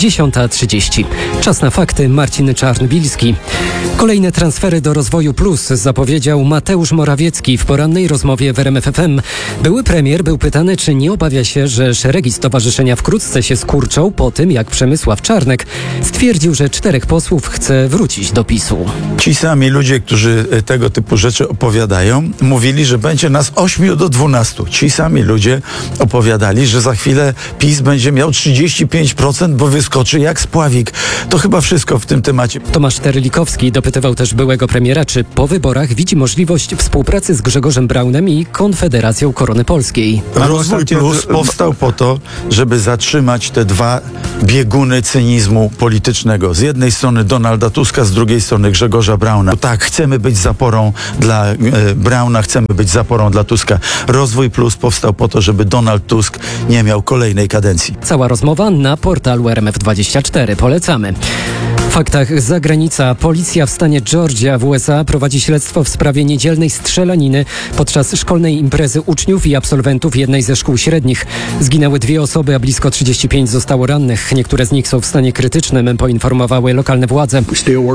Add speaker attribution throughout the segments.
Speaker 1: 10:30. Czas na fakty. Marcin Czarnbilski. Kolejne transfery do Rozwoju Plus zapowiedział Mateusz Morawiecki w porannej rozmowie w RMF FM. Były premier był pytany, czy nie obawia się, że szeregi stowarzyszenia wkrótce się skurczą po tym, jak Przemysław Czarnek stwierdził, że 4 posłów chce wrócić do PiS-u.
Speaker 2: Ci sami ludzie, którzy tego typu rzeczy opowiadają, mówili, że będzie nas 8 do 12. Ci sami ludzie opowiadali, że za chwilę PiS będzie miał 35%, bo wyskoczy jak spławik. To chyba wszystko w tym temacie.
Speaker 1: Tomasz Terlikowski dopytywał też byłego premiera, czy po wyborach widzi możliwość współpracy z Grzegorzem Braunem i Konfederacją Korony Polskiej.
Speaker 2: Rozwój Plus powstał po to, żeby zatrzymać te dwa bieguny cynizmu politycznego. Z jednej strony Donalda Tuska, z drugiej strony Grzegorza Brauna. Tak, chcemy być zaporą dla Brauna, chcemy być zaporą dla Tuska. Rozwój Plus powstał po to, żeby Donald Tusk nie miał kolejnej kadencji.
Speaker 1: Cała rozmowa na portalu RMF24. Polecamy. W faktach zagranica. Policja w stanie Georgia w USA prowadzi śledztwo w sprawie niedzielnej strzelaniny podczas szkolnej imprezy uczniów i absolwentów jednej ze szkół średnich. Zginęły 2 osoby, a blisko 35 zostało rannych. Niektóre z nich są w stanie krytycznym, poinformowały lokalne władze.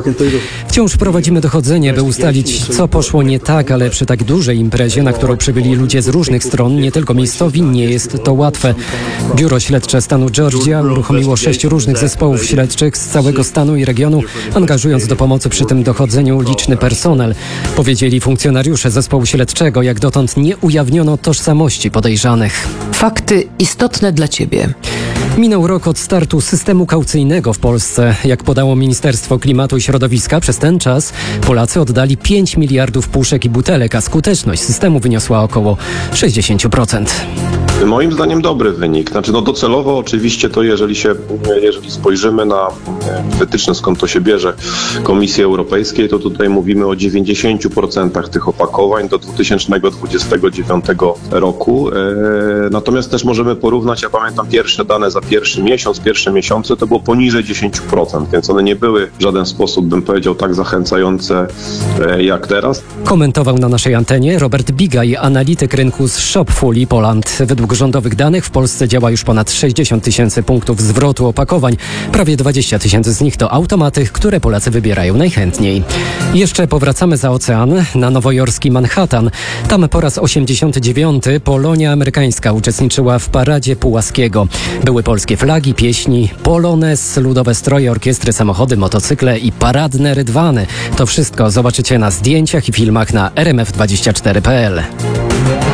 Speaker 1: Wciąż prowadzimy dochodzenie, by ustalić, co poszło nie tak, ale przy tak dużej imprezie, na którą przybyli ludzie z różnych stron, nie tylko miejscowi, nie jest to łatwe. Biuro Śledcze stanu Georgia uruchomiło 6 różnych zespołów śledczych z całego stanu i regionu, angażując do pomocy przy tym dochodzeniu liczny personel. Powiedzieli funkcjonariusze zespołu śledczego, jak dotąd nie ujawniono tożsamości podejrzanych.
Speaker 3: Fakty istotne dla Ciebie.
Speaker 1: Minął rok od startu systemu kaucyjnego w Polsce. Jak podało Ministerstwo Klimatu i Środowiska, przez ten czas Polacy oddali 5 miliardów puszek i butelek, a skuteczność systemu wyniosła około 60%.
Speaker 4: Moim zdaniem dobry wynik. Znaczy docelowo oczywiście to jeżeli spojrzymy na wytyczne, skąd to się bierze Komisji Europejskiej, to tutaj mówimy o 90% tych opakowań do 2029 roku. Natomiast też możemy porównać, ja pamiętam pierwsze dane za pierwszy miesiące to było poniżej 10%, więc one nie były w żaden sposób, bym powiedział, tak zachęcające jak teraz.
Speaker 1: Komentował na naszej antenie Robert Bigaj, analityk rynku z Shopful Poland. Według rządowych danych w Polsce działa już ponad 60 000 punktów zwrotu opakowań. Prawie 20 000 z nich to automaty, które Polacy wybierają najchętniej. Jeszcze powracamy za ocean na nowojorski Manhattan. Tam po raz 89. Polonia amerykańska uczestniczyła w paradzie Pułaskiego. Były polskie flagi, pieśni, polonez, ludowe stroje, orkiestry, samochody, motocykle i paradne rydwany. To wszystko zobaczycie na zdjęciach i filmach na rmf24.pl.